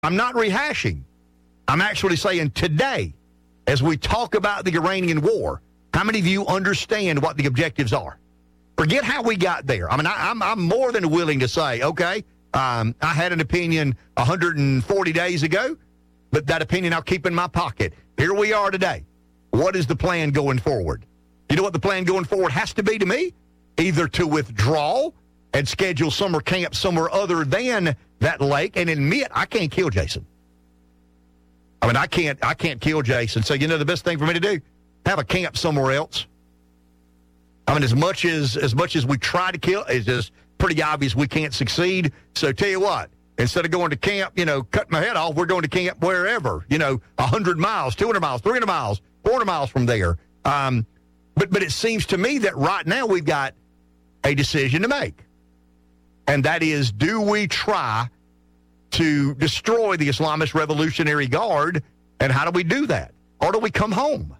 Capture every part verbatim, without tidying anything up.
I'm not rehashing. I'm actually saying today, as we talk about the Iranian war, how many of you understand what the objectives are? Forget how we got there. I mean, I, I'm, I'm more than willing to say, okay, um, I had an opinion one hundred forty days ago, but that opinion I'll keep in my pocket. Here we are today. What is the plan going forward? You know what the plan going forward has to be to me? Either to withdraw and schedule summer camp somewhere other than that lake and admit I can't kill Jason. I mean, I can't I can't kill Jason. So, you know, the best thing for me to do, have a camp somewhere else. I mean, as much as as much as we try to kill, it's just pretty obvious we can't succeed. So, tell you what, instead of going to camp, you know, cutting my head off, we're going to camp wherever, you know, one hundred miles, two hundred miles, three hundred miles, four hundred miles from there. Um, but, but it seems to me that right now we've got a decision to make. And that is, do we try to destroy the Islamist Revolutionary Guard, and how do we do that? Or do we come home?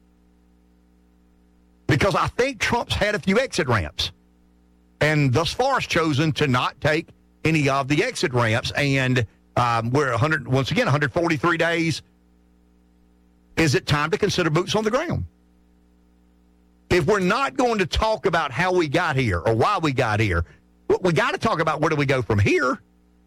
Because I think Trump's had a few exit ramps, and thus far has chosen to not take any of the exit ramps, and um, we're one hundred, once again, one hundred forty-three days. Is it time to consider boots on the ground? If we're not going to talk about how we got here or why we got here, we got to talk about where do we go from here.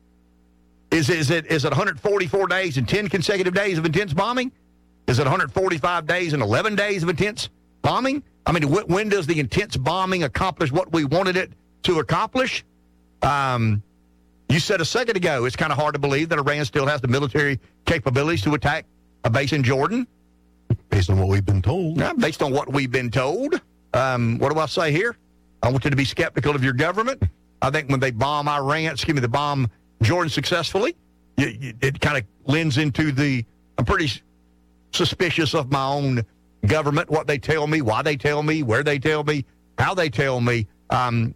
Is, is it is it one hundred forty-four days and ten consecutive days of intense bombing? Is it one hundred forty-five days and eleven days of intense bombing? I mean, wh- when does the intense bombing accomplish what we wanted it to accomplish? Um, you said a second ago, it's kind of hard to believe that Iran still has the military capabilities to attack a base in Jordan. Based on what we've been told. Yeah, based on what we've been told. Um, what do I say here? I want you to be skeptical of your government. I think when they bomb Iran, excuse me, they bomb Jordan successfully, you, you, it kind of lends into the, I'm pretty suspicious of my own government, what they tell me, why they tell me, where they tell me, how they tell me. Um,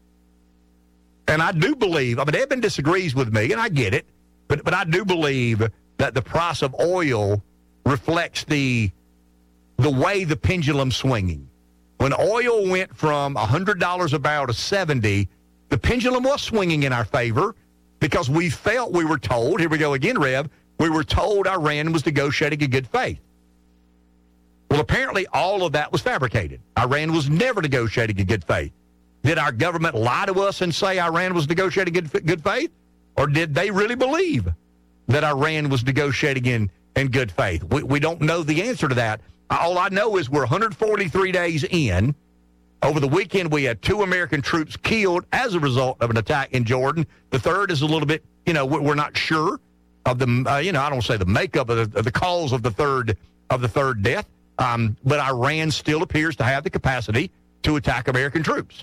and I do believe, I mean, Eben disagrees with me, and I get it, but but I do believe that the price of oil reflects the the way the pendulum's swinging. When oil went from one hundred dollars a barrel to seventy, the pendulum was swinging in our favor because we felt, we were told, here we go again, Rev, we were told Iran was negotiating in good faith. Well, apparently all of that was fabricated. Iran was never negotiating in good faith. Did our government lie to us and say Iran was negotiating in good faith? Or did they really believe that Iran was negotiating in, in good faith? We, we don't know the answer to that. All I know is we're one hundred forty-three days in. Over the weekend, we had two American troops killed as a result of an attack in Jordan. The third is a little bit, you know, we're not sure of the, uh, you know, I don't say the makeup of the, of the cause of the third of the third death. Um, but Iran still appears to have the capacity to attack American troops.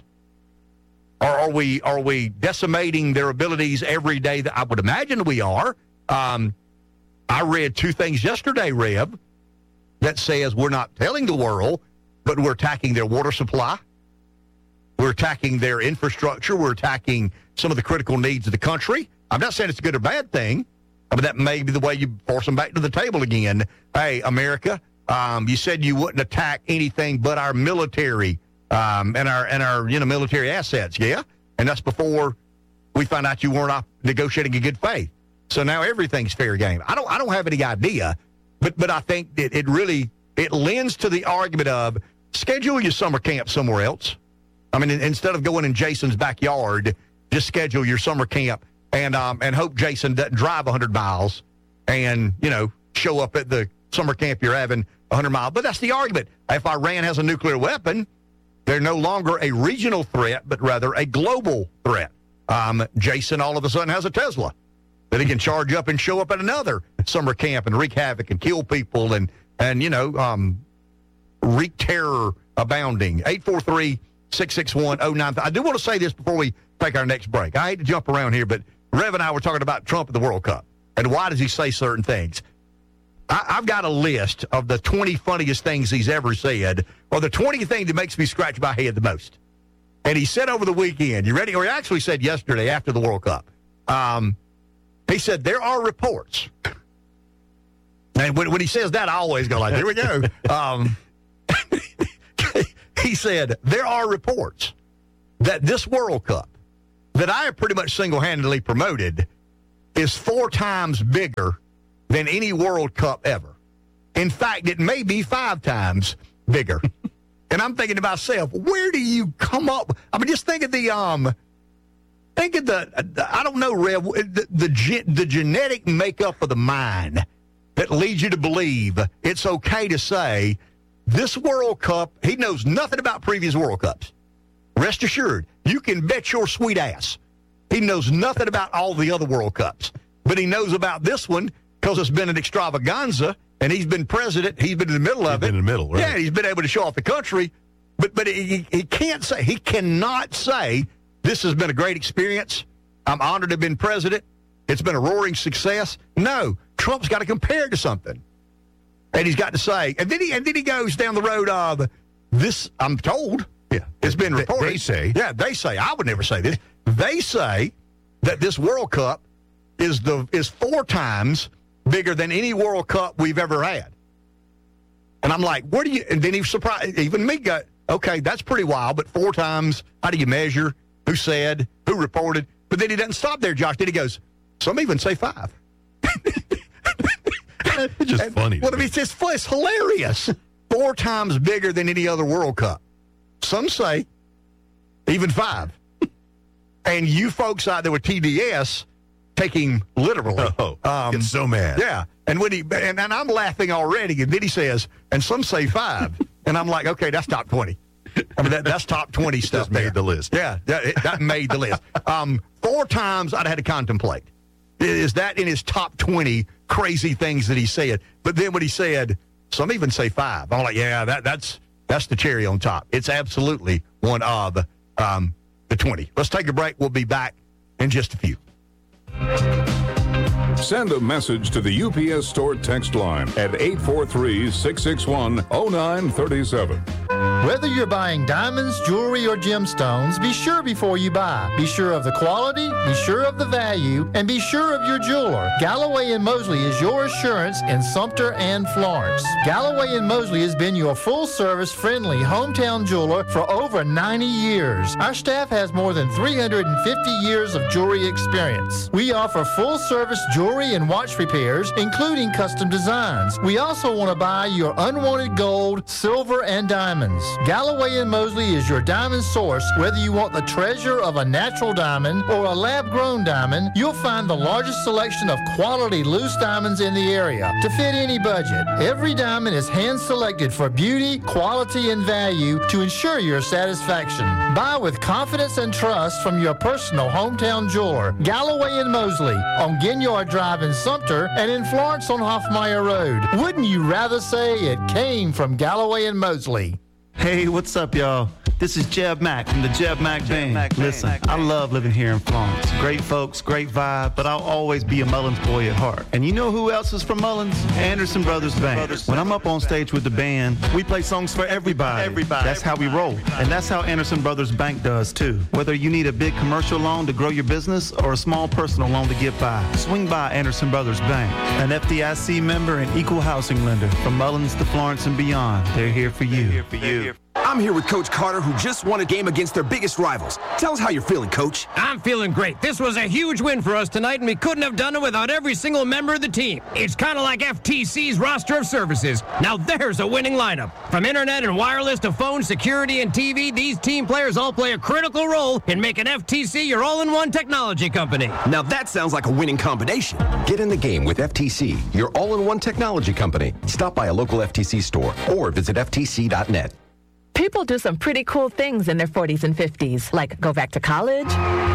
Or are we are we decimating their abilities every day? That I would imagine we are. Um, I read two things yesterday, Rev, that says we're not telling the world, but we're attacking their water supply. We're attacking their infrastructure. We're attacking some of the critical needs of the country. I'm not saying it's a good or bad thing, but that may be the way you force them back to the table again. Hey, America, um, you said you wouldn't attack anything but our military um, and our and our you know military assets, yeah? And that's before we found out you weren't off negotiating in good faith. So now everything's fair game. I don't I don't have any idea, but but I think that it really it lends to the argument of schedule your summer camp somewhere else. I mean, instead of going in Jason's backyard, just schedule your summer camp and um, and hope Jason doesn't drive one hundred miles and, you know, show up at the summer camp you're having one hundred miles. But that's the argument. If Iran has a nuclear weapon, they're no longer a regional threat, but rather a global threat. Um, Jason all of a sudden has a Tesla that he can charge up and show up at another summer camp and wreak havoc and kill people and, and you know, um, wreak terror abounding. eight four three, six six one, oh nine. I do want to say this before we take our next break. I hate to jump around here, but Rev and I were talking about Trump at the World Cup. And why does he say certain things? I, I've got a list of the twenty funniest things he's ever said, or the twenty things that makes me scratch my head the most. And he said over the weekend, you ready? Or he actually said yesterday after the World Cup. Um, he said, there are reports. And when, when he says that, I always go like, here we go. Um, he said, there are reports that this World Cup that I have pretty much single-handedly promoted is four times bigger than any World Cup ever. In fact, it may be five times bigger. And I'm thinking to myself, where do you come up? I mean, just think of the, um, think of the, the I don't know, Rev, the, the, ge- the genetic makeup of the mind that leads you to believe it's okay to say this World Cup, he knows nothing about previous World Cups. Rest assured, you can bet your sweet ass he knows nothing about all the other World Cups. But he knows about this one because it's been an extravaganza, and he's been president. He's been in the middle of he's it. Been in the middle, right? Yeah, he's been able to show off the country. But but he, he can't say, he cannot say, this has been a great experience. I'm honored to have been president. It's been a roaring success. No, Trump's got to compare it to something. And he's got to say, and then he and then he goes down the road of this, I'm told. Yeah. It's been reported. They say. Yeah, they say. I would never say this. They say that this World Cup is the is four times bigger than any World Cup we've ever had. And I'm like, where do you, and then he surprised, even me got, okay, that's pretty wild, but four times, how do you measure? Who said? Who reported? But then he doesn't stop there, Josh. Then he goes, some even say five. It's just and, funny. Well, I mean, it's, just, it's hilarious. Four times bigger than any other World Cup. Some say even five. And you folks out there with T D S take him literally. Oh, um, get so mad. Yeah. And when he and, and I'm laughing already, and then he says, and some say five. And I'm like, okay, that's top twenty. I mean, that, that's top twenty stuff. Just made there. the list. Yeah, that, it, that made the list. Um, four times I'd had to contemplate. Is that in his top twenty crazy things that he said? But then when he said, some even say five, I'm like, yeah, that that's that's the cherry on top. It's absolutely one of um, the twenty. Let's take a break. We'll be back in just a few. Send a message to the U P S Store text line at eight four three, six six one, zero nine three seven. Whether you're buying diamonds, jewelry, or gemstones, be sure before you buy. Be sure of the quality, be sure of the value, and be sure of your jeweler. Galloway and Mosley is your assurance in Sumter and Florence. Galloway and Mosley has been your full-service, friendly hometown jeweler for over ninety years. Our staff has more than three hundred fifty years of jewelry experience. We offer full-service jewelry and watch repairs, including custom designs. We also want to buy your unwanted gold, silver, and diamonds. Galloway and Mosley is your diamond source. Whether you want the treasure of a natural diamond or a lab-grown diamond, you'll find the largest selection of quality loose diamonds in the area to fit any budget. Every diamond is hand-selected for beauty, quality, and value to ensure your satisfaction. Buy with confidence and trust from your personal hometown jeweler, Galloway and Mosley, on Ginyard Drive in Sumter and in Florence on Hoffmeyer Road. Wouldn't you rather say it came from Galloway and Mosley? Hey, what's up, y'all? This is Jeb Mack from the Jeb Mack Jeb Band. Mack Listen, Mack, I love living here in Florence. Great folks, great vibe, but I'll always be a Mullins boy at heart. And you know who else is from Mullins? Anderson Brothers Band. Brothers when I'm up on stage with the band, we play songs for everybody. Everybody. That's how we roll. And that's how Anderson Brothers Bank does, too. Whether you need a big commercial loan to grow your business or a small personal loan to get by, swing by Anderson Brothers Bank. An F D I C member and equal housing lender. From Mullins to Florence and beyond, they're here for you. They're here for you. I'm here with Coach Carter, who just won a game against their biggest rivals. Tell us how you're feeling, Coach. I'm feeling great. This was a huge win for us tonight, and we couldn't have done it without every single member of the team. It's kind of like F T C's roster of services. Now there's a winning lineup. From internet and wireless to phone, security, and T V, these team players all play a critical role in making F T C your all-in-one technology company. Now that sounds like a winning combination. Get in the game with F T C, your all-in-one technology company. Stop by a local F T C store or visit F T C dot net. People do some pretty cool things in their forties and fifties, like go back to college,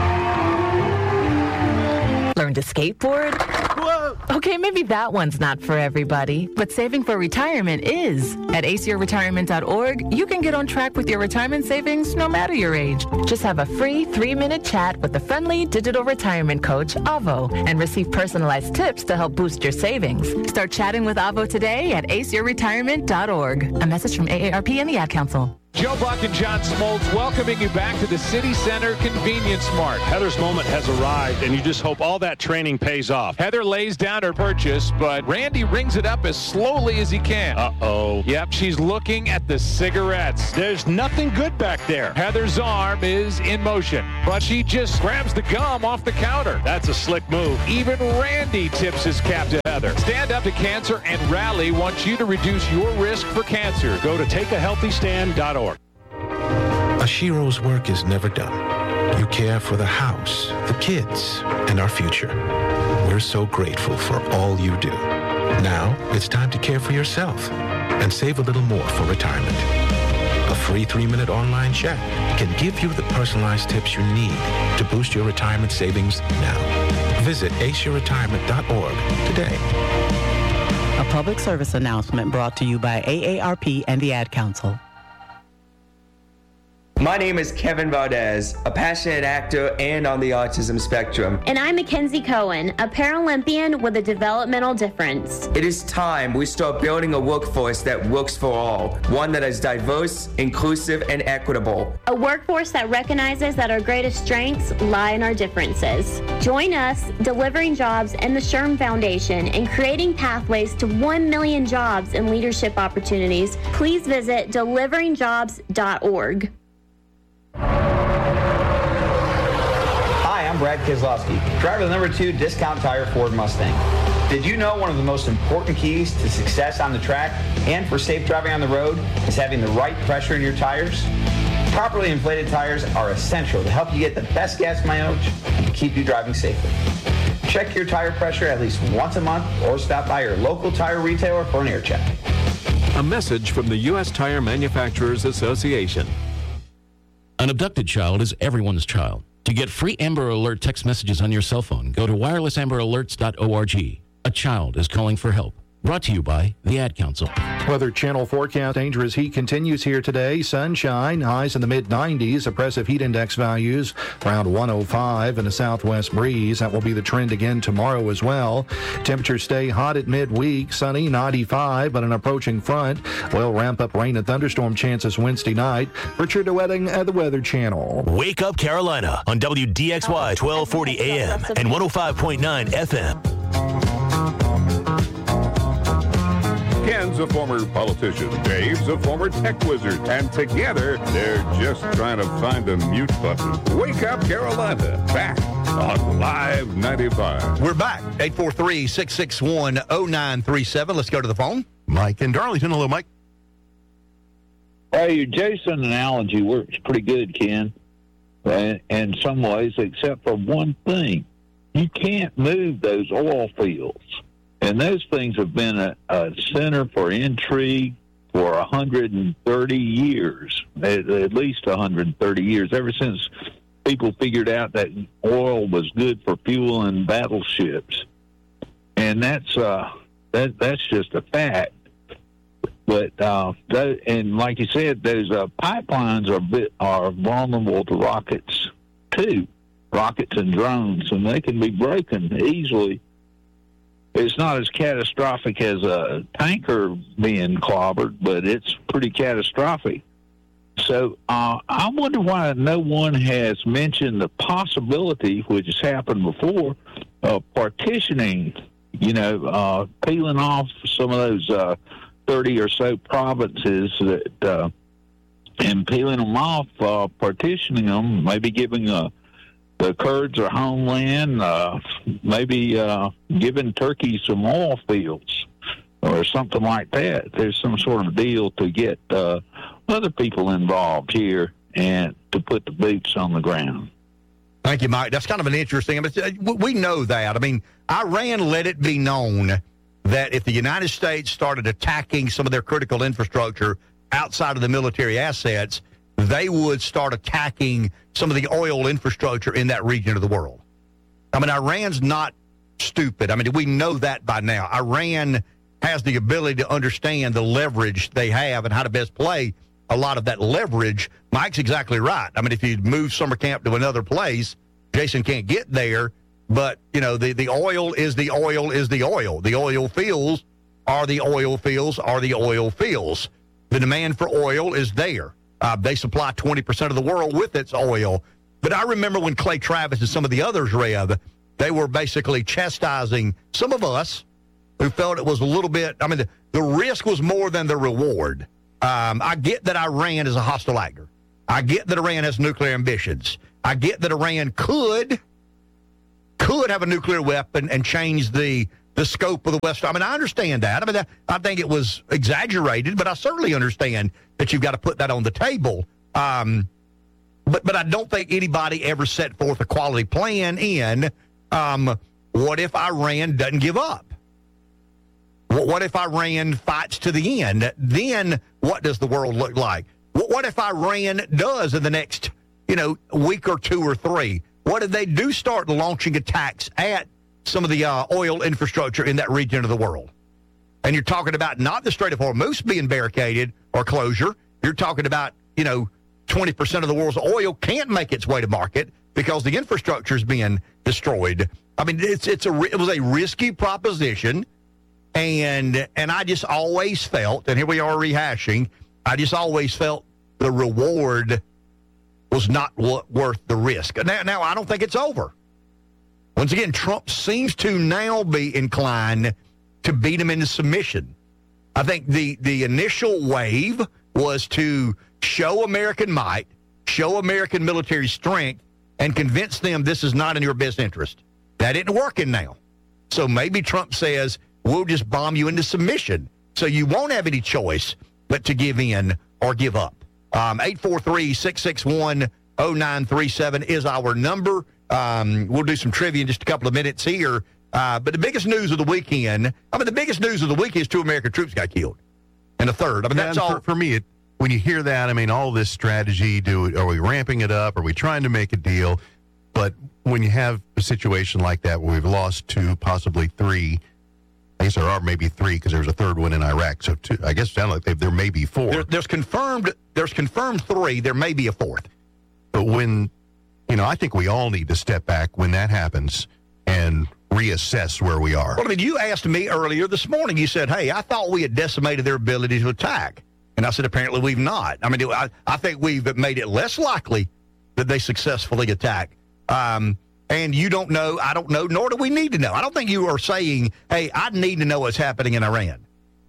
learn to skateboard. Whoa. Okay, maybe that one's not for everybody, but saving for retirement is. At ace your retirement dot org, you can get on track with your retirement savings no matter your age. Just have a free three-minute chat with the friendly digital retirement coach, Avo, and receive personalized tips to help boost your savings. Start chatting with Avo today at ace your retirement dot org. A message from A A R P and the Ad Council. Joe Buck and John Smoltz welcoming you back to the City Center Convenience Mart. Heather's moment has arrived, and you just hope all that training pays off. Heather lays down her purchase, but Randy rings it up as slowly as he can. Uh-oh. Yep, she's looking at the cigarettes. There's nothing good back there. Heather's arm is in motion, but she just grabs the gum off the counter. That's a slick move. Even Randy tips his cap to Heather. Stand Up to Cancer and Rally wants you to reduce your risk for cancer. Go to take a healthy stand dot org. Ashiro's work is never done. You care for the house, the kids, and our future. We're so grateful for all you do. Now, it's time to care for yourself and save a little more for retirement. A free three-minute online chat can give you the personalized tips you need to boost your retirement savings now. Visit ace your retirement dot org today. A public service announcement brought to you by A A R P and the Ad Council. My name is Kevin Valdez, a passionate actor and on the autism spectrum. And I'm Mackenzie Cohen, a Paralympian with a developmental difference. It is time we start building a workforce that works for all, one that is diverse, inclusive, and equitable. A workforce that recognizes that our greatest strengths lie in our differences. Join us, Delivering Jobs and the SHRM Foundation, in creating pathways to one million jobs and leadership opportunities. Please visit delivering jobs dot org. Hi, I'm Brad Keselowski, driver of the number two Discount Tire Ford Mustang. Did you know one of the most important keys to success on the track and for safe driving on the road is having the right pressure in your tires? Properly inflated tires are essential to help you get the best gas mileage and keep you driving safely. Check your tire pressure at least once a month or stop by your local tire retailer for an air check. A message from the U S Tire Manufacturers Association. An abducted child is everyone's child. To get free Amber Alert text messages on your cell phone, go to wireless amber alerts dot org. A child is calling for help. Brought to you by the Ad Council. Weather Channel forecast. Dangerous heat continues here today. Sunshine, highs in the mid nineties. Oppressive heat index values around one oh five, and a southwest breeze. That will be the trend again tomorrow as well. Temperatures stay hot at midweek. Sunny, ninety-five, but an approaching front will ramp up rain and thunderstorm chances Wednesday night. Richard DeWetting at the Weather Channel. Wake Up Carolina on W D X Y twelve forty A M and one oh five point nine F M. Ken's a former politician. Dave's a former tech wizard. And together, they're just trying to find a mute button. Wake Up Carolina. Back on Live ninety-five. We're back. eight four three, six six one, oh nine three seven. Let's go to the phone. Mike in Darlington. Hello, Mike. Hey, your Jason analogy works pretty good, Ken, in, in some ways, except for one thing. You can't move those oil fields. And those things have been a, a center for intrigue for one hundred thirty years, at, at least one hundred thirty years, ever since people figured out that oil was good for fuel in battleships. And that's uh, that that's just a fact. But uh, that, and like you said, those uh, pipelines are bit, are vulnerable to rockets too, rockets and drones, and they can be broken easily. It's not as catastrophic as a tanker being clobbered, but it's pretty catastrophic. So uh, I wonder why no one has mentioned the possibility, which has happened before, of partitioning, you know, uh, peeling off some of those uh, thirty or so provinces that, uh, and peeling them off, uh, partitioning them, maybe giving a the Kurds or homeland, uh, maybe uh, giving Turkey some oil fields or something like that. There's some sort of deal to get uh, other people involved here and to put the boots on the ground. Thank you, Mike. That's kind of an interesting. I mean, we know that. I mean, Iran let it be known that if the United States started attacking some of their critical infrastructure outside of the military assets, they would start attacking some of the oil infrastructure in that region of the world. I mean, Iran's not stupid. I mean, we know that by now. Iran has the ability to understand the leverage they have and how to best play a lot of that leverage. Mike's exactly right. I mean, if you move summer camp to another place, Jason can't get there. But, you know, the, the oil is the oil is the oil. The oil fields are the oil fields are the oil fields. The demand for oil is there. Uh, they supply twenty percent of the world with its oil. But I remember when Clay Travis and some of the others, Rev, they were basically chastising some of us who felt it was a little bit, I mean, the, the risk was more than the reward. Um, I get that Iran is a hostile actor. I get that Iran has nuclear ambitions. I get that Iran could could have a nuclear weapon and change the the scope of the West. I mean, I understand that. I mean, I think it was exaggerated, but I certainly understand that you've got to put that on the table. Um, but but I don't think anybody ever set forth a quality plan in um, what if Iran doesn't give up? What if Iran fights to the end? Then what does the world look like? What if Iran does in the next, you know, week or two or three? What if they do start launching attacks at some of the uh, oil infrastructure in that region of the world? And you're talking about not the Strait of Hormuz being barricaded or closure. You're talking about, you know, twenty percent of the world's oil can't make its way to market because the infrastructure is being destroyed. I mean, it's it's a it was a risky proposition. And and I just always felt, and here we are rehashing, I just always felt the reward was not w- worth the risk. Now, now, I don't think it's over. Once again, Trump seems to now be inclined to beat him into submission. I think the, the initial wave was to show American might, show American military strength, and convince them this is not in your best interest. That isn't working now. So maybe Trump says, we'll just bomb you into submission, so you won't have any choice but to give in or give up. Um, eight four three, six six one, oh nine three seven is our number. Um, we'll do some trivia in just a couple of minutes here. Uh, but the biggest news of the weekend, I mean, the biggest news of the week is two American troops got killed. And a third. I mean, that's and all. For, for me, it, when you hear that, I mean, all this strategy, do are we ramping it up? Are we trying to make a deal? But when you have a situation like that where we've lost two, possibly three, I guess there are maybe three because there's a third one in Iraq. So two, I guess it sounds like they, there may be four. There, there's confirmed. There's confirmed three. There may be a fourth. But when, you know, I think we all need to step back when that happens and reassess where we are. Well, I mean, you asked me earlier this morning. You said, "Hey, I thought we had decimated their ability to attack," and I said, "Apparently, we've not. I mean, I, I think we've made it less likely that they successfully attack." Um, And you don't know, I don't know, nor do we need to know. I don't think you are saying, hey, I need to know what's happening in Iran.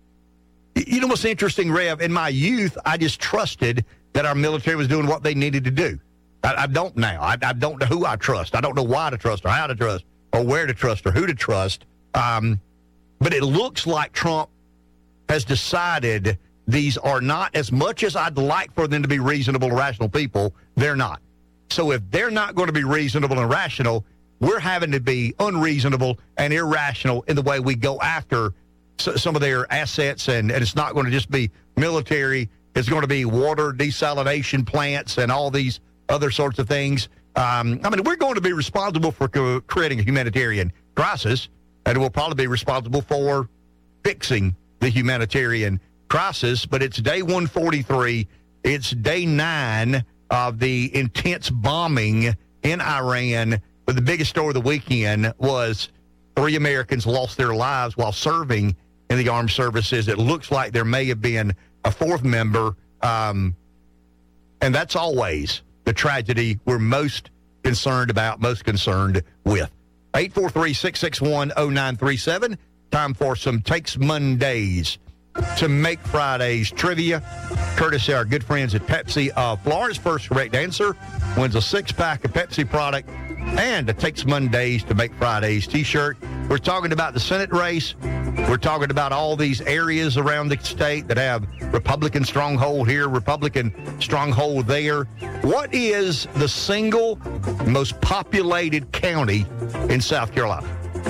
You know what's interesting, Rev? In my youth, I just trusted that our military was doing what they needed to do. I, I don't now. I, I don't know who I trust. I don't know why to trust or how to trust or where to trust or who to trust. Um, but it looks like Trump has decided these are not, as much as I'd like for them to be reasonable, rational people, they're not. So if they're not going to be reasonable and rational, we're having to be unreasonable and irrational in the way we go after some of their assets. And, and it's not going to just be military. It's going to be water desalination plants and all these other sorts of things. Um, I mean, we're going to be responsible for co- creating a humanitarian crisis, and we'll probably be responsible for fixing the humanitarian crisis. But it's day one forty-three. It's day nine of the intense bombing in Iran. But the biggest story of the weekend was three Americans lost their lives while serving in the armed services. It looks like there may have been a fourth member, um, and that's always the tragedy we're most concerned about, most concerned with. eight four three, six six one, oh nine three seven. Time for some Takes Mondays to Make Fridays trivia, courtesy of our good friends at Pepsi of Florida's first correct answer wins a six-pack of Pepsi product and a Takes Mondays to Make Fridays t-shirt. We're talking about the Senate race. We're talking about all these areas around the state that have Republican stronghold here, Republican stronghold there. What is the single most populated county in South Carolina?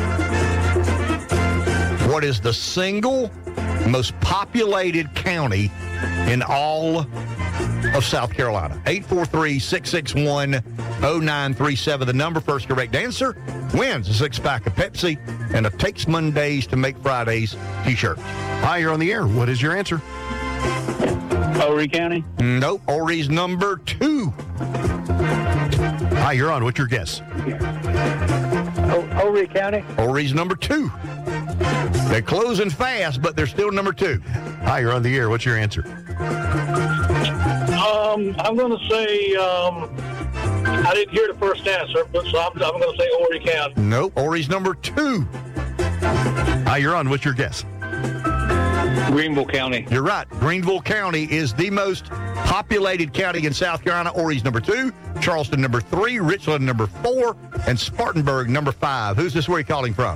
What is the single most populated county in all of South Carolina? eight four three, six six one, oh nine three seven. The number, first correct answer wins a six-pack of Pepsi and a Takes Mondays to Make Fridays t-shirt. Hi, you're on the air. What is your answer? Horry County? Nope. Horry's number two. Hi, you're on. What's your guess? Horry County? Horry's number two. They're closing fast, but they're still number two. Hi, you're on the air. What's your answer? Uh, Um, I'm going to say, um, I didn't hear the first answer, but so I'm, I'm going to say Horry County. Nope, Horry's number two. Uh, you're on. What's your guess? Greenville County. You're right. Greenville County is the most populated county in South Carolina. Horry's number two, Charleston number three, Richland number four, and Spartanburg number five. Who's this? Where are you calling from?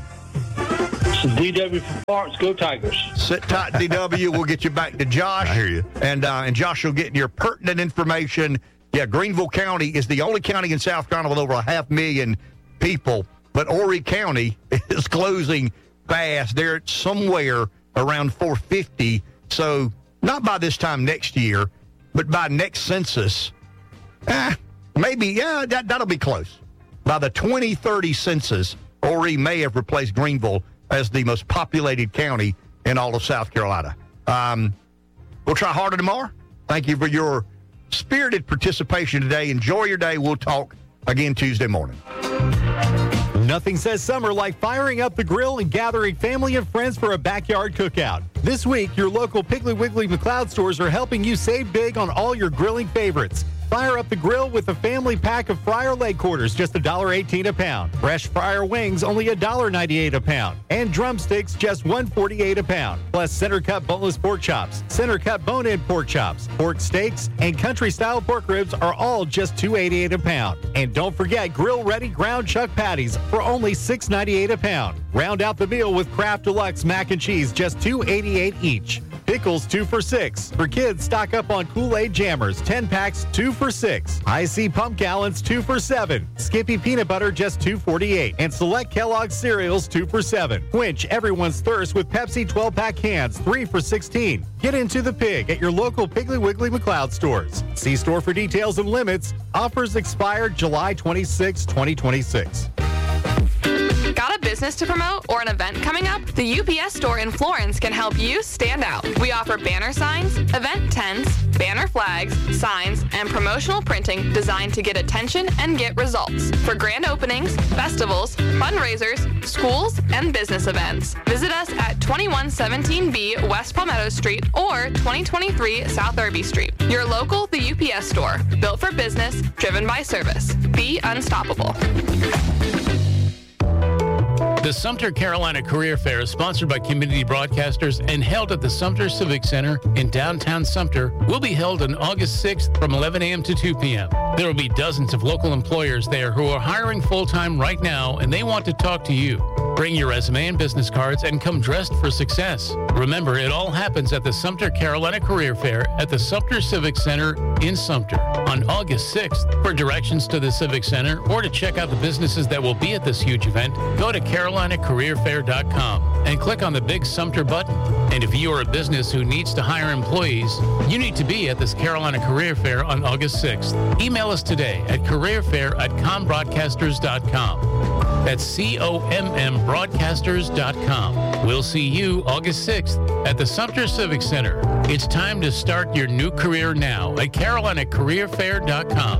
D W for Florence. Go Tigers. Sit tight, D W. We'll get you back to Josh. I hear you. And uh, and Josh will get your pertinent information. Yeah, Greenville County is the only county in South Carolina with over a half million people, but Horry County is closing fast. They're at somewhere around four fifty. So not by this time next year, but by next census, eh, maybe, yeah, that, that'll be close. By the twenty thirty census, Horry may have replaced Greenville as the most populated county in all of South Carolina. Um, we'll try harder tomorrow. Thank you for your spirited participation today. Enjoy your day. We'll talk again Tuesday morning. Nothing says summer like firing up the grill and gathering family and friends for a backyard cookout. This week, your local Piggly Wiggly McLeod stores are helping you save big on all your grilling favorites. Fire up the grill with a family pack of fryer leg quarters, just one dollar eighteen a pound. Fresh fryer wings, only one dollar ninety-eight a pound. And drumsticks, just one dollar forty-eight a pound. Plus center cut boneless pork chops, center cut bone-in pork chops, pork steaks, and country-style pork ribs are all just two dollars eighty-eight a pound. And don't forget grill-ready ground chuck patties for only six dollars ninety-eight a pound. Round out the meal with Kraft Deluxe mac and cheese, just two dollars eighty-eight each. Pickles, two for six. For kids, stock up on Kool-Aid Jammers, ten packs, two for six. I C Pump Gallons, two for seven. Skippy Peanut Butter, just two dollars forty-eight. And select Kellogg's cereals, two for seven. Quench everyone's thirst with Pepsi twelve-pack cans, three for sixteen. Get into the pig at your local Piggly Wiggly McLeod stores. See store for details and limits. Offers expire July twenty-sixth, twenty twenty-six. Got a business to promote or an event coming up? The U P S store in Florence can help you stand out. We offer banner signs, event tents, banner flags, signs, and promotional printing designed to get attention and get results for grand openings, festivals, fundraisers, schools, and business events. Visit us at twenty-one seventeen B West Palmetto Street or twenty twenty-three South Irby Street. Your local The U P S store, built for business, driven by service. Be unstoppable. The Sumter Carolina Career Fair is sponsored by Community Broadcasters and held at the Sumter Civic Center in downtown Sumter. Will be held on August sixth from eleven a.m. to two p.m. There will be dozens of local employers there who are hiring full-time right now, and they want to talk to you. Bring your resume and business cards and come dressed for success. Remember, it all happens at the Sumter Carolina Career Fair at the Sumter Civic Center in Sumter on August sixth. For directions to the Civic Center or to check out the businesses that will be at this huge event, go to carolina career fair dot com and click on the big Sumter button. And if you are a business who needs to hire employees, you need to be at this Carolina Career Fair on August sixth. Email us today at careerfair at combroadcasters dot com. That's C O M M broadcasters dot com. We'll see you August sixth at the Sumter Civic Center. It's time to start your new career now at carolina career fair dot com.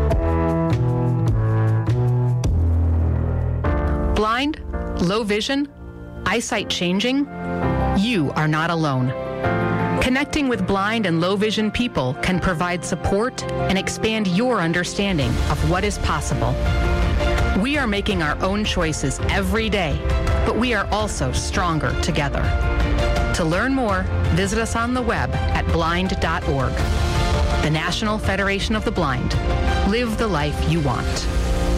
Blind, low vision, eyesight changing? You are not alone. Connecting with blind and low vision people can provide support and expand your understanding of what is possible. We are making our own choices every day, but we are also stronger together. To learn more, visit us on the web at blind dot org. The National Federation of the Blind. Live the life you want.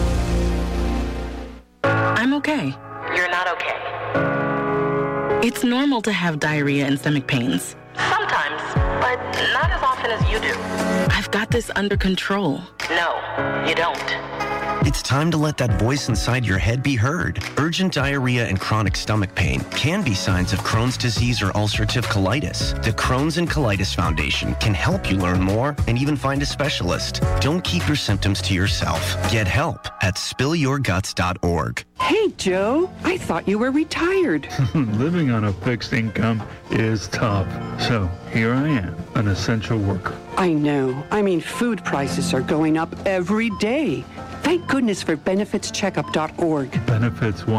I'm okay. You're not okay. It's normal to have diarrhea and stomach pains. Sometimes, but not as often as you do. I've got this under control. No, you don't. It's time to let that voice inside your head be heard. Urgent diarrhea and chronic stomach pain can be signs of Crohn's disease or ulcerative colitis. The Crohn's and Colitis Foundation can help you learn more and even find a specialist. Don't keep your symptoms to yourself. Get help at spill your guts dot org. Hey, Joe, I thought you were retired. Living on a fixed income is tough. So here I am, an essential worker. I know. I mean, food prices are going up every day. Thank goodness for benefits checkup dot org. Benefits what?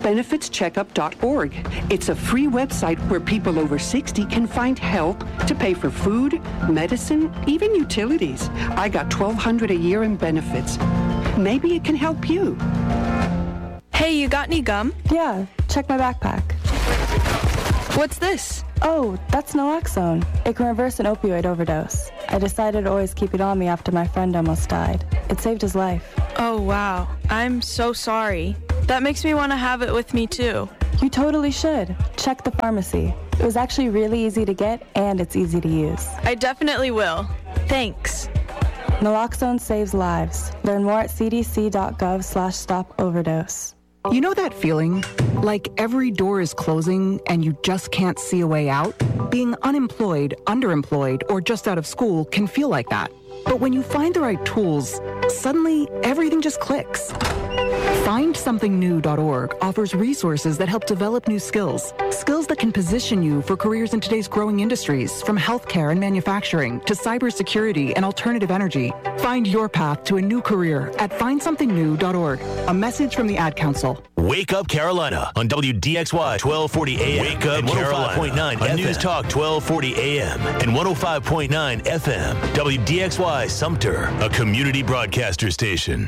benefits checkup dot org. It's a free website where people over sixty can find help to pay for food, medicine, even utilities. I got twelve hundred dollars a year in benefits. Maybe it can help you. Hey, you got any gum? Yeah, check my backpack. What's this? Oh, that's naloxone. It can reverse an opioid overdose. I decided to always keep it on me after my friend almost died. It saved his life. Oh, wow. I'm so sorry. That makes me want to have it with me, too. You totally should. Check the pharmacy. It was actually really easy to get, and it's easy to use. I definitely will. Thanks. Naloxone saves lives. Learn more at c d c dot gov slash stop overdose. You know that feeling? Like every door is closing and you just can't see a way out? Being unemployed, underemployed, or just out of school can feel like that. But when you find the right tools, suddenly everything just clicks. find something new dot org offers resources that help develop new skills. Skills that can position you for careers in today's growing industries, from healthcare and manufacturing to cybersecurity and alternative energy. Find your path to a new career at find something new dot org. A message from the Ad Council. Wake Up Carolina on W D X Y twelve forty A M. Wake Up and one oh five point nine on News Talk twelve forty A M and one oh five point nine F M. W D X Y Sumter, a community broadcaster station.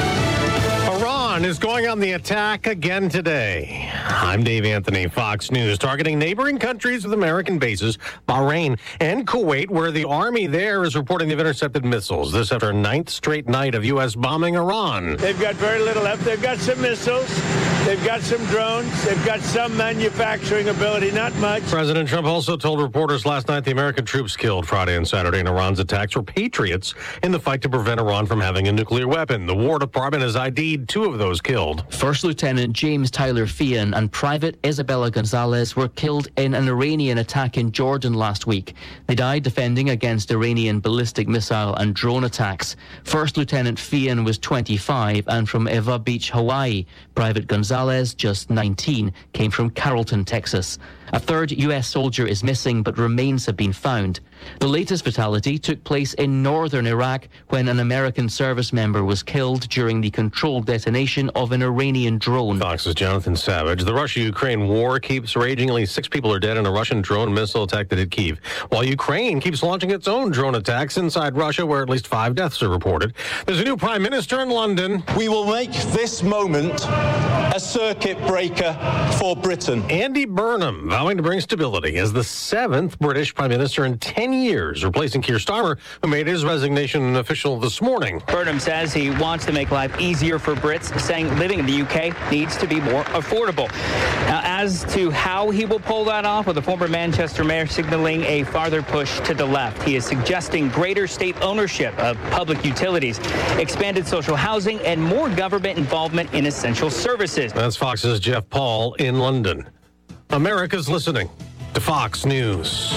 Iran is going on the attack again today. I'm Dave Anthony, Fox News, targeting neighboring countries with American bases, Bahrain and Kuwait, where the army there is reporting they've intercepted missiles. This after a ninth straight night of U S bombing Iran. They've got very little left. They've got some missiles. They've got some drones. They've got some manufacturing ability, not much. President Trump also told reporters last night the American troops killed Friday and Saturday in Iran's attacks were patriots in the fight to prevent Iran from having a nuclear weapon. The War Department has I D'd two of those killed. First Lieutenant James Tyler Fian and Private Isabella Gonzalez were killed in an Iranian attack in Jordan last week. They died defending against Iranian ballistic missile and drone attacks. First Lieutenant Fian was twenty-five and from Eva Beach, Hawaii. Private Gonzalez, just nineteen, came from Carrollton, Texas. A third U S soldier is missing, but remains have been found. The latest fatality took place in northern Iraq when an American service member was killed during the controlled detonation of an Iranian drone. Fox's Jonathan Savage. The Russia-Ukraine war keeps raging. At least six people are dead in a Russian drone missile attack that hit Kyiv, while Ukraine keeps launching its own drone attacks inside Russia, where at least five deaths are reported. There's a new prime minister in London. We will make this moment a circuit breaker for Britain. Andy Burnham vowing to bring stability as the seventh British prime minister in ten years, replacing Keir Starmer, who made his resignation official this morning. Burnham says he wants to make life easier for Brits, saying living in the U K needs to be more affordable. Now, as to how he will pull that off, with the former Manchester mayor signaling a farther push to the left. He is suggesting greater state ownership of public utilities, expanded social housing, and more government involvement in essential services. That's Fox's Jeff Paul in London. America's listening to Fox News.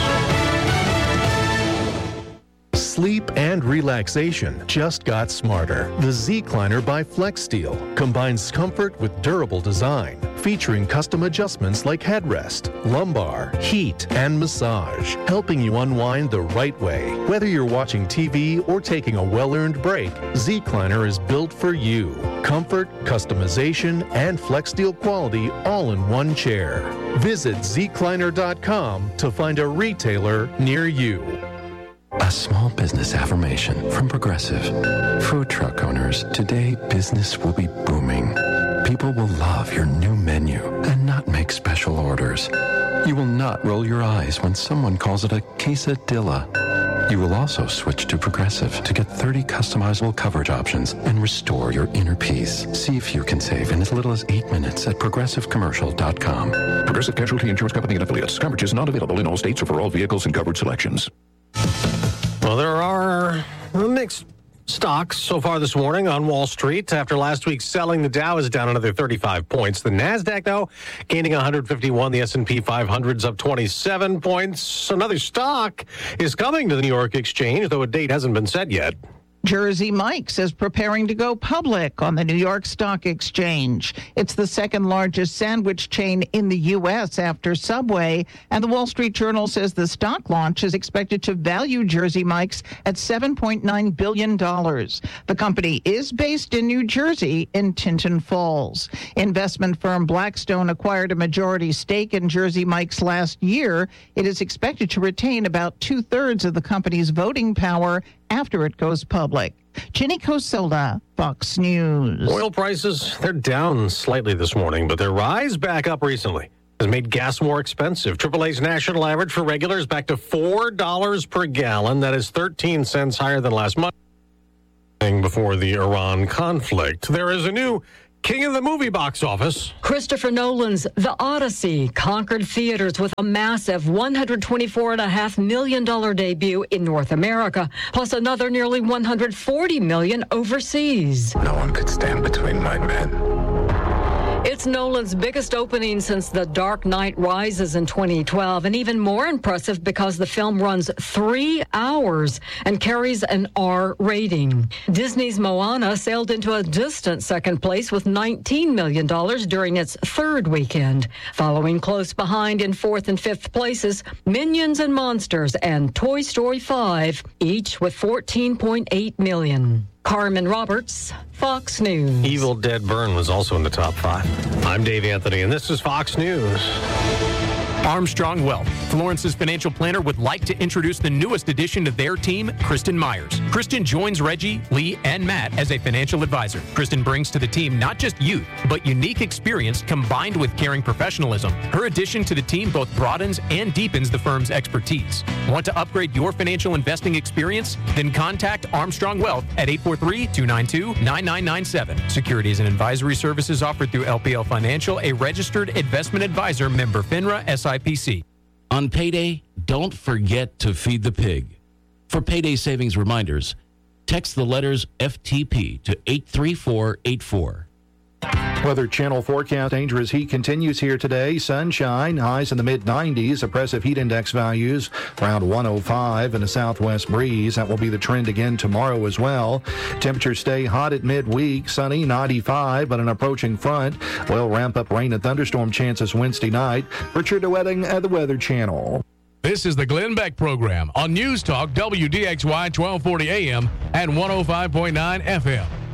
Sleep and relaxation just got smarter. The Z-Cliner by FlexSteel combines comfort with durable design, featuring custom adjustments like headrest, lumbar, heat, and massage, helping you unwind the right way. Whether you're watching T V or taking a well-earned break, Z-Cliner is built for you. Comfort, customization, and FlexSteel quality all in one chair. Visit Z Cliner dot com to find a retailer near you. A small business affirmation from Progressive. Food truck owners, today business will be booming. People will love your new menu and not make special orders. You will not roll your eyes when someone calls it a quesadilla. You will also switch to Progressive to get thirty customizable coverage options and restore your inner peace. See if you can save in as little as eight minutes at progressive commercial dot com. Progressive Casualty Insurance Company and affiliates. Coverage is not available in all states or for all vehicles and covered selections. Well, there are mixed stocks so far this morning on Wall Street. After last week's selling, the Dow is down another thirty-five points. The NASDAQ, though, gaining one hundred fifty-one. The S and P five hundred's up twenty-seven points. Another stock is coming to the New York Exchange, though a date hasn't been set yet. Jersey Mike's is preparing to go public on the New York Stock Exchange. It's the second largest sandwich chain in the U S after Subway, and the Wall Street Journal says the stock launch is expected to value Jersey Mike's at seven point nine billion dollars. The company is based in New Jersey in Tinton Falls. Investment firm Blackstone acquired a majority stake in Jersey Mike's last year. It is expected to retain about two-thirds of the company's voting power after it goes public. Ginny Cosola, Fox News. Oil prices, they're down slightly this morning, but their rise back up recently has made gas more expensive. triple A's national average for regulars back to four dollars per gallon. That is thirteen cents higher than last month before the Iran conflict. There is a new king of the movie box office. Christopher Nolan's The Odyssey conquered theaters with a massive one hundred twenty-four point five million dollars debut in North America, plus another nearly one hundred forty million dollars overseas. No one could stand between my men. It's Nolan's biggest opening since The Dark Knight Rises in twenty twelve, and even more impressive because the film runs three hours and carries an R rating. Disney's Moana sailed into a distant second place with nineteen million dollars during its third weekend. Following close behind in fourth and fifth places, Minions and Monsters and Toy Story five, each with fourteen point eight million dollars. Carmen Roberts, Fox News. Evil Dead Burn was also in the top five. I'm Dave Anthony, and this is Fox News. Armstrong Wealth, Florence's financial planner, would like to introduce the newest addition to their team, Kristen Myers. Kristen joins Reggie, Lee, and Matt as a financial advisor. Kristen brings to the team not just youth, but unique experience combined with caring professionalism. Her addition to the team both broadens and deepens the firm's expertise. Want to upgrade your financial investing experience? Then contact Armstrong Wealth at eight four three, two nine two, nine nine nine seven. Securities and advisory services offered through L P L Financial, a registered investment advisor, member FINRA S I P C. On payday, don't forget to feed the pig. For payday savings reminders, text the letters F T P to eight three four eight four. Weather Channel forecast. Dangerous heat continues here today. Sunshine, highs in the mid nineties. Oppressive heat index values around one oh five, and a southwest breeze. That will be the trend again tomorrow as well. Temperatures stay hot at midweek. Sunny, ninety-five, but an approaching front will ramp up rain and thunderstorm chances Wednesday night. Richard DeWetting at the Weather Channel. This is the Glenn Beck Program on News Talk W D X Y twelve forty A M and one oh five point nine F M.